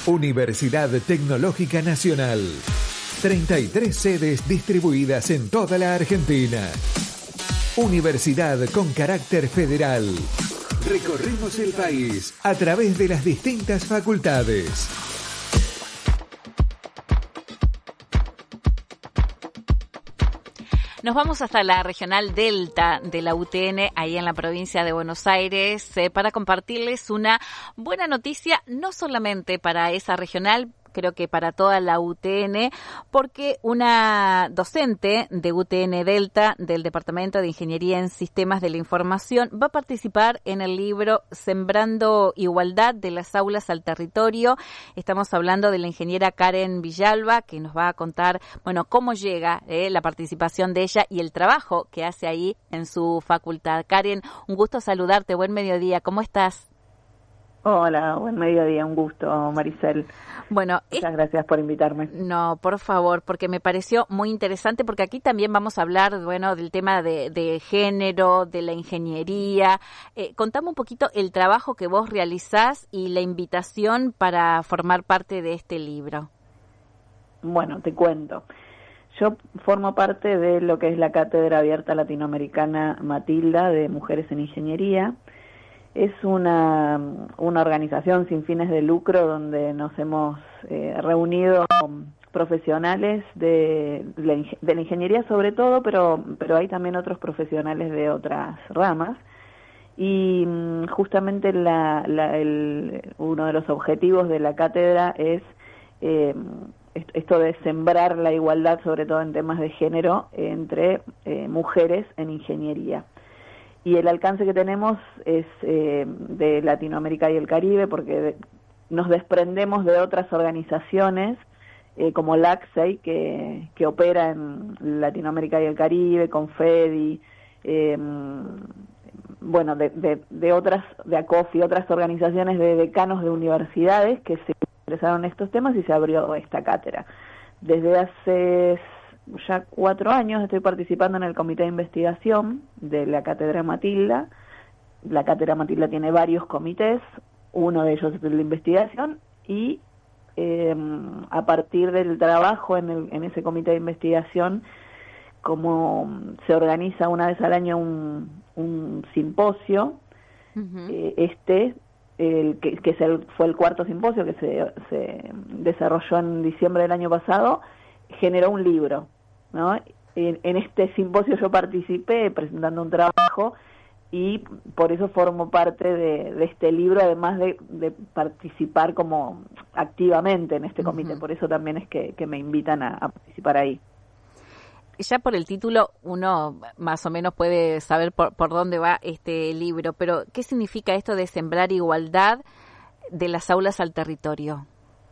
Universidad Tecnológica Nacional. 33 sedes distribuidas en toda la Argentina. Universidad con carácter federal. Recorremos el país a través de las distintas facultades. Nos vamos hasta la regional Delta de la UTN, ahí en la provincia de Buenos Aires, para compartirles una buena noticia, no solamente para esa regional, creo que para toda la UTN, porque una docente de UTN Delta del Departamento de Ingeniería en Sistemas de la Información va a participar en el libro Sembrando Igualdad de las aulas al territorio. Estamos hablando de la ingeniera Karen Villalba, que nos va a contar, bueno, cómo llega la participación de ella y el trabajo que hace ahí en su facultad. Karen, un gusto saludarte, buen mediodía, ¿cómo estás? Hola, buen mediodía, un gusto, Maricel. Bueno, muchas gracias por invitarme. No, por favor, porque me pareció muy interesante, porque aquí también vamos a hablar, bueno, del tema de género, de la ingeniería. Contame un poquito el trabajo que vos realizás y la invitación para formar parte de este libro. Bueno, te cuento. Yo formo parte de lo que es la Cátedra Abierta Latinoamericana Matilda de Mujeres en Ingeniería. Es una organización sin fines de lucro donde nos hemos reunido profesionales de la ingeniería sobre todo, pero hay también otros profesionales de otras ramas. Y justamente uno de los objetivos de la cátedra es esto de sembrar la igualdad, sobre todo en temas de género, entre mujeres en ingeniería. Y el alcance que tenemos es de Latinoamérica y el Caribe, porque nos desprendemos de otras organizaciones como LACSEI, que opera en Latinoamérica y el Caribe, con FEDI, bueno, de otras, de ACOFI, otras organizaciones de decanos de universidades que se interesaron en estos temas y se abrió esta cátedra. Desde hace ya 4 años estoy participando en el comité de investigación de la Cátedra Matilda. La Cátedra Matilda tiene varios comités, uno de ellos es el de investigación, y a partir del trabajo en ese comité de investigación, como se organiza una vez al año un simposio, que fue el 4º simposio que se desarrolló en diciembre del año pasado, generó un libro, ¿no? En este simposio yo participé presentando un trabajo y por eso formo parte de este libro, además de participar como activamente en este comité. Por eso también es que me invitan a participar ahí. Ya por el título uno más o menos puede saber por dónde va este libro, pero ¿qué significa esto de sembrar igualdad de las aulas al territorio?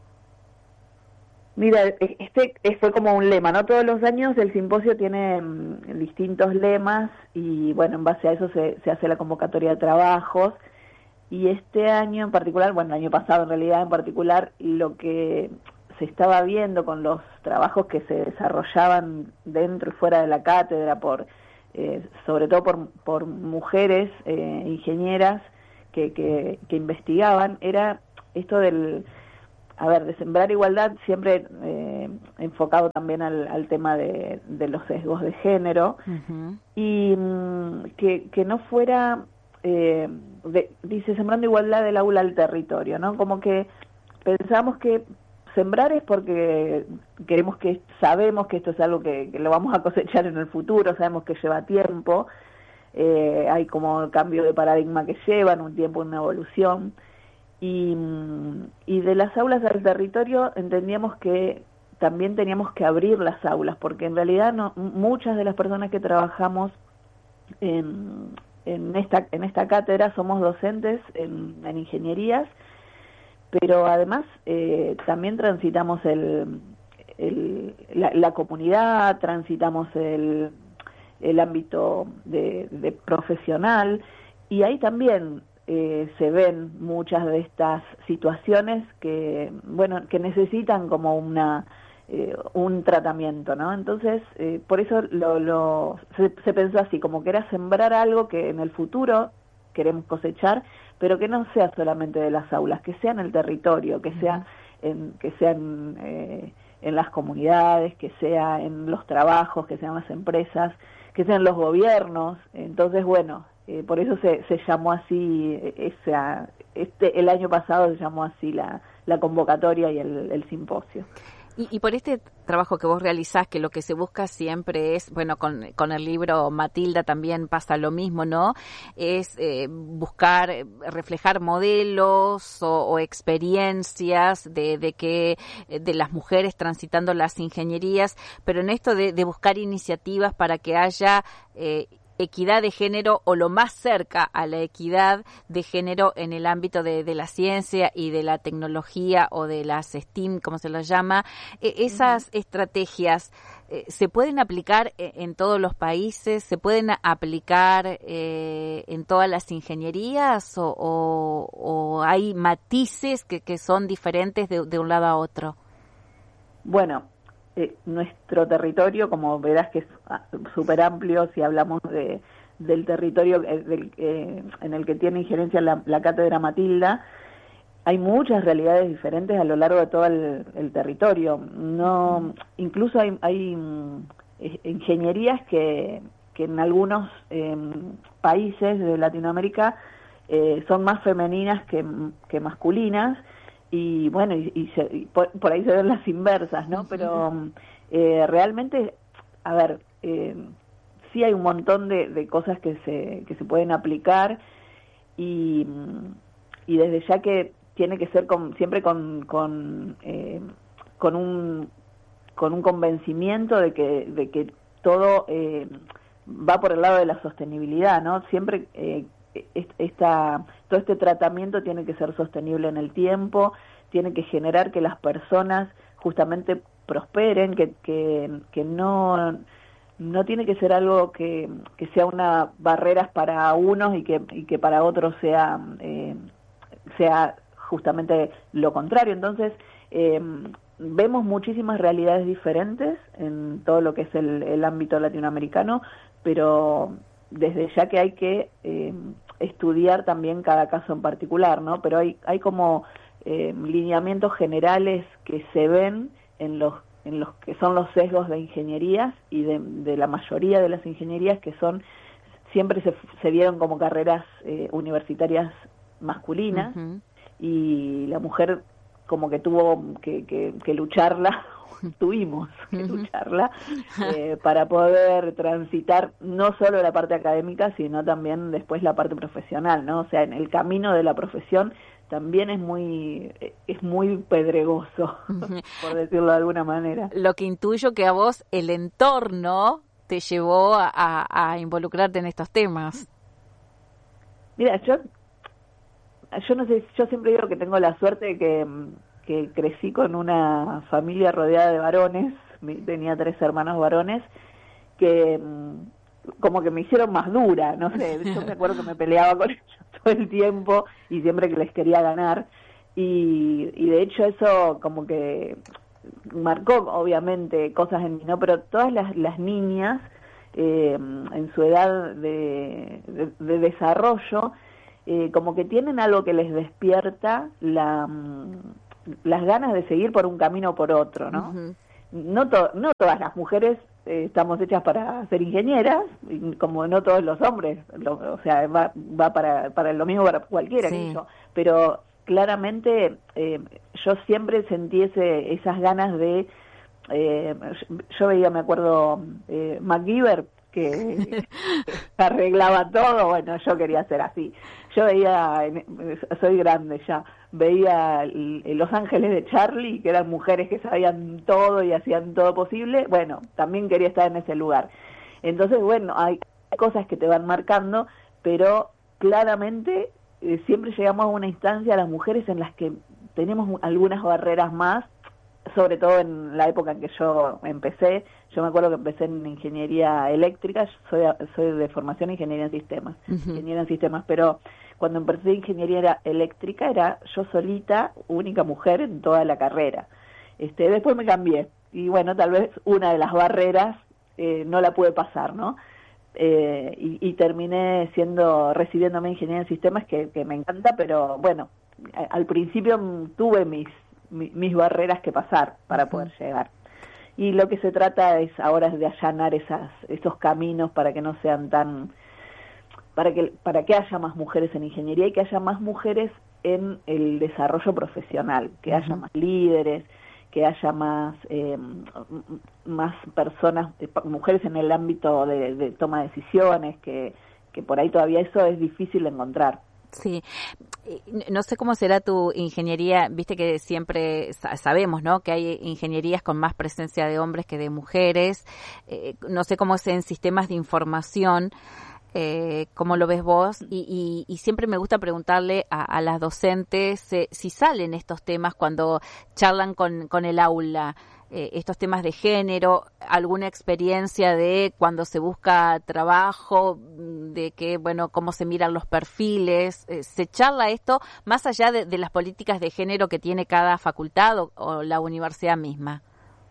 Mira, fue como un lema, ¿no? Todos los años el simposio tiene distintos lemas y, bueno, en base a eso se hace la convocatoria de trabajos. Y este año en particular, bueno, el año pasado en realidad en particular, lo que se estaba viendo con los trabajos que se desarrollaban dentro y fuera de la cátedra, sobre todo por mujeres ingenieras que investigaban, era esto de sembrar igualdad, siempre enfocado también al tema de los sesgos de género, y que no fuera, dice, sembrando igualdad del aula al territorio, ¿no? Como que pensamos que sembrar es porque sabemos que esto es algo que lo vamos a cosechar en el futuro, sabemos que lleva tiempo, hay como cambio de paradigma que llevan un tiempo, una evolución. Y de las aulas al territorio entendíamos que también teníamos que abrir las aulas, porque en realidad muchas de las personas que trabajamos en esta cátedra somos docentes en ingenierías, pero además también transitamos la comunidad, transitamos el ámbito de profesional, y ahí también se ven muchas de estas situaciones que necesitan como un tratamiento, ¿no? Entonces, por eso se pensó así, como que era sembrar algo que en el futuro queremos cosechar, pero que no sea solamente de las aulas, que sea en el territorio, que sea en las comunidades, que sea en los trabajos, que sean las empresas, que sean los gobiernos. Entonces, bueno, por eso se llamó así, el año pasado se llamó así la convocatoria y el simposio. Y por este trabajo que vos realizás, que lo que se busca siempre es, bueno, con el libro Matilda también pasa lo mismo, ¿no? Es buscar, reflejar modelos o experiencias de las mujeres transitando las ingenierías, pero en esto de buscar iniciativas para que haya equidad de género o lo más cerca a la equidad de género en el ámbito de la ciencia y de la tecnología o de las STEAM, como se los llama. Esas estrategias ¿se pueden aplicar en todos los países? ¿Se pueden aplicar en todas las ingenierías o hay matices que son diferentes de un lado a otro? Bueno, nuestro territorio, como verás que es súper amplio, si hablamos del territorio en el que tiene injerencia la cátedra Matilda, hay muchas realidades diferentes a lo largo de todo el territorio. No, incluso hay ingenierías que en algunos países de Latinoamérica son más femeninas que masculinas. Y bueno, por ahí se ven las inversas, ¿no? Pero realmente, a ver, sí hay un montón de cosas que se pueden aplicar y desde ya que tiene que ser siempre con un convencimiento de que todo va por el lado de la sostenibilidad, ¿no? Siempre todo este tratamiento tiene que ser sostenible en el tiempo, tiene que generar que las personas justamente prosperen, que no tiene que ser algo que sea una barrera para unos y que para otros sea justamente lo contrario. Entonces vemos muchísimas realidades diferentes en todo lo que es el ámbito latinoamericano, pero desde ya que hay que estudiar también cada caso en particular, ¿no? Pero hay como lineamientos generales que se ven en los que son los sesgos de ingenierías y de la mayoría de las ingenierías que siempre se vieron como carreras universitarias masculinas. Uh-huh. Y la mujer como que tuvo que lucharla, tuvimos que lucharla para poder transitar no solo la parte académica, sino también después la parte profesional, ¿no? O sea, en el camino de la profesión también es muy pedregoso, por decirlo de alguna manera. Lo que intuyo que a vos el entorno te llevó a involucrarte en estos temas. Mira, yo no sé, yo siempre digo que tengo la suerte de que crecí con una familia rodeada de varones, tenía 3 hermanos varones, que como que me hicieron más dura, no sé, yo me acuerdo que me peleaba con ellos todo el tiempo y siempre que les quería ganar, y de hecho eso como que marcó obviamente cosas en mí, ¿no? Pero todas las niñas en su edad de desarrollo, como que tienen algo que les despierta las ganas de seguir por un camino o por otro, ¿no? Uh-huh. No todas las mujeres estamos hechas para ser ingenieras, como no todos los hombres, o sea, va para lo mismo para cualquiera, sí. Pero claramente yo siempre sentí esas ganas de, yo veía, me acuerdo, MacGyver, que arreglaba todo, bueno, yo quería ser así. Yo veía, soy grande ya, veía Los Ángeles de Charlie, que eran mujeres que sabían todo y hacían todo posible, bueno, también quería estar en ese lugar. Entonces, bueno, hay cosas que te van marcando, pero claramente siempre llegamos a una instancia, las mujeres, en las que tenemos algunas barreras más, sobre todo en la época en que yo empecé. Yo me acuerdo que empecé en ingeniería eléctrica, soy de formación ingeniería en sistemas, ingeniera en sistemas, pero cuando empecé ingeniería eléctrica era yo solita, única mujer en toda la carrera. Después me cambié y bueno, tal vez una de las barreras no la pude pasar, ¿no? y terminé recibiéndome en ingeniería en sistemas, que me encanta, pero bueno, al principio tuve mis barreras que pasar para poder llegar. Y lo que se trata ahora es de allanar esos caminos para que no sean para que haya más mujeres en ingeniería y que haya más mujeres en el desarrollo profesional, que haya más líderes, que haya más personas, mujeres en el ámbito de toma de decisiones, que por ahí todavía eso es difícil de encontrar. Sí, no sé cómo será tu ingeniería, viste que siempre sabemos, ¿no?, que hay ingenierías con más presencia de hombres que de mujeres, no sé cómo es en sistemas de información, cómo lo ves vos, y siempre me gusta preguntarle a las docentes si salen estos temas cuando charlan con el aula, estos temas de género, alguna experiencia de cuando se busca trabajo, de que, bueno, cómo se miran los perfiles, se charla esto más allá de las políticas de género que tiene cada facultad o la universidad misma.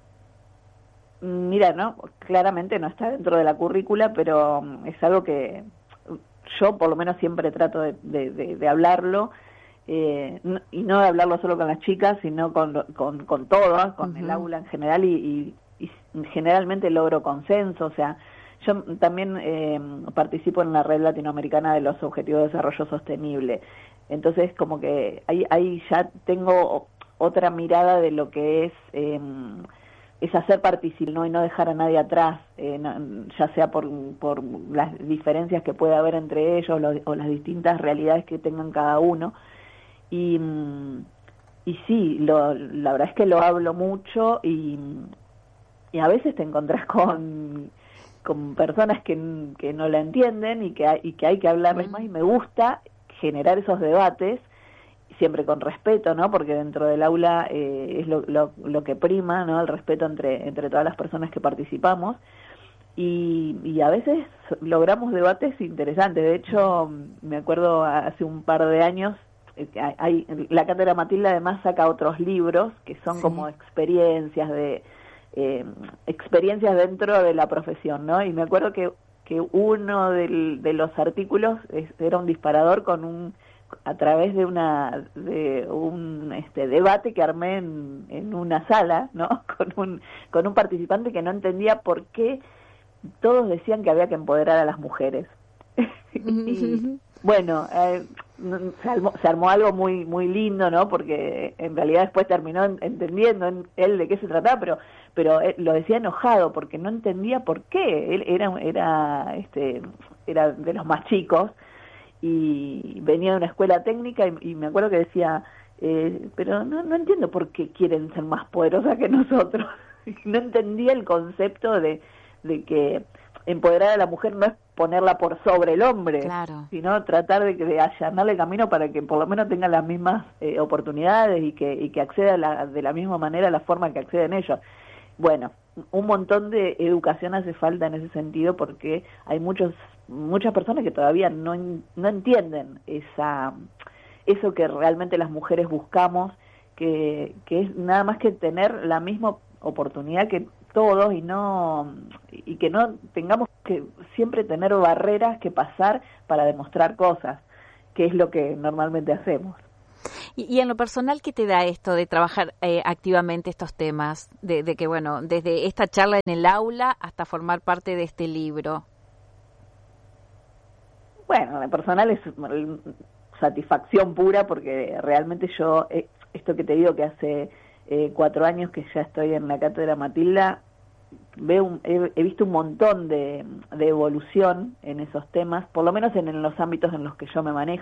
Mira, no, claramente no está dentro de la currícula, pero es algo que yo por lo menos siempre trato de hablarlo, y no de hablarlo solo con las chicas, sino con todas, con el aula en general, y generalmente logro consenso. O sea, yo también participo en la Red Latinoamericana de los Objetivos de Desarrollo Sostenible, entonces como que ahí ya tengo otra mirada de lo que es hacer participar, ¿no?, y no dejar a nadie atrás, ya sea por las diferencias que puede haber entre ellos o las distintas realidades que tengan cada uno. Y sí, la verdad es que lo hablo mucho, y a veces te encontrás con personas que no la entienden y que hay que hablarles más, y me gusta generar esos debates, siempre con respeto, ¿no?, porque dentro del aula es lo que prima, ¿no?, el respeto entre todas las personas que participamos, y a veces logramos debates interesantes. De hecho, me acuerdo hace un par de años, la Cátedra Matilda además saca otros libros que son como experiencias dentro de la profesión, ¿no? Y me acuerdo que uno de los artículos era un disparador a través de un debate que armé en una sala, ¿no?, con un participante que no entendía por qué todos decían que había que empoderar a las mujeres. Y bueno, se armó algo muy muy lindo, ¿no?, porque en realidad después terminó entendiendo él de qué se trataba, pero él lo decía enojado porque no entendía por qué. Él era de los más chicos y venía de una escuela técnica, y me acuerdo que decía, pero no entiendo por qué quieren ser más poderosas que nosotros. No entendía el concepto de que empoderar a la mujer no es ponerla por sobre el hombre, claro, sino tratar de allanarle el camino para que por lo menos tenga las mismas oportunidades y que acceda de la misma manera a la forma que acceden ellos. Bueno, un montón de educación hace falta en ese sentido, porque hay muchas personas que todavía no entienden eso que realmente las mujeres buscamos, que es nada más que tener la misma oportunidad que todos, y que no tengamos que siempre tener barreras que pasar para demostrar cosas, que es lo que normalmente hacemos. Y en lo personal, ¿qué te da esto de trabajar activamente estos temas? De que, bueno, desde esta charla en el aula hasta formar parte de este libro. Bueno, en lo personal es satisfacción pura, porque realmente yo, esto que te digo que hace 4 años que ya estoy en la Cátedra Matilda, he visto un montón de evolución en esos temas, por lo menos en los ámbitos en los que yo me manejo.